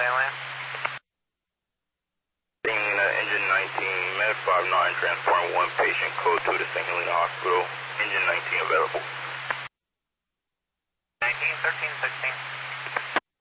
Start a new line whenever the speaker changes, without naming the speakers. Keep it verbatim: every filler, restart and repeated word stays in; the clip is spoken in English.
Alien.
Uh, engine nineteen, Med five nine, transporting one patient, code two to Saint Helena Hospital. Engine nineteen available.
nineteen, thirteen, sixteen.